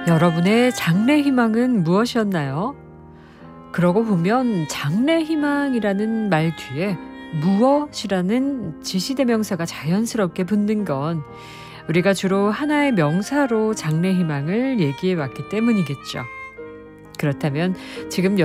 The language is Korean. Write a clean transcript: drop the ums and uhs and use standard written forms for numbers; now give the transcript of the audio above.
여러분의 장래 희망은 무엇이었나요? 그러고 보면 장래 희망이라는 말 뒤에 무엇이라는 지시대명사가 자연스럽게 붙는 건 우리가 주로 하나의 명사로 장래 희망을 얘기해 왔기 때문이겠죠. 그렇다면 지금